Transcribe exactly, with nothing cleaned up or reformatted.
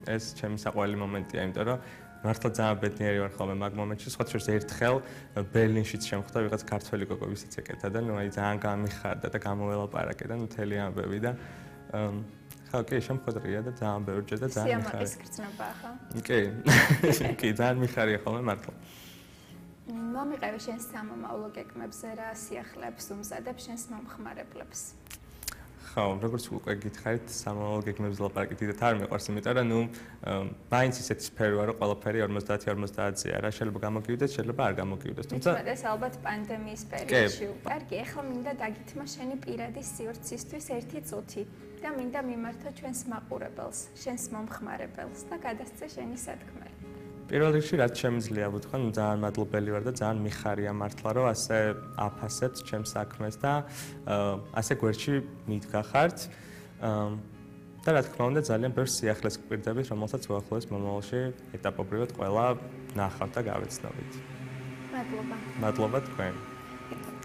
ეს ჩემი საყვარელი მომენტია, იმიტომ რომ მართლა ძალიან ბედნიერი ვარ ხოლმე მაგ მომენტში, სხვა შორის ერთხელ ბერლინშიც შემხვდა ვიღაც ქართველი გოგო, ვისაც ეკეთა და ნუ აი ძალიან გამიხარდა და გამოველაპარაკე და მთელი ამბები და ხო, კი, შემხვედრია და ძალიან ბევრჯერ და ძალიან მიხარია. სიამაყის გრძნობაა, ხო? კი. კი, ძალიან მიხარია ხოლმე მართლა. მომიყევი შენ სამომავლო გეგმებზე რა სიახლეებს უმზადებ შენს მომხმარებლებს? ხო, როგორც უკვე გითხარით, სამომავლო გეგმებზე ლაპარაკი დიდად არ მიყვარს, იმიტომ რომ ნუ მაინც ისეთი სფერო არა, ყველაფერი ორმოცდაათი ორმოცდაათია რა, შეიძლება გამოგივიდეს, შეიძლება არ გამოგივიდეს. თუმცა ეს ალბათ პანდემიის პერიოდში. კარგი, ახლა მინდა დაგითმო შენი პირადი სივრცისთვის ერთი წუთი და მინდა მიმართო ჩვენს მაყურებელს, შენს მომხმარებელს და გადასცე შენი სათქმელი. პირველ რიგში რაც შემიძლია ვუთქვა, ნუ ძალიან მადლობელი ვარ და ძალიან მიხარია მართლა რომ ასე აფასებთ ჩემს საქმეს და ასე გვერდში მიდგახართ. და რა თქმა უნდა ძალიან ბევრ სიახლეს გვპირდებით, რომელსაც უახლოეს მომავალში ეტაპობრივად ყველა ნახავთ და გავეცნობით. მადლობა. მადლობა თქვენ.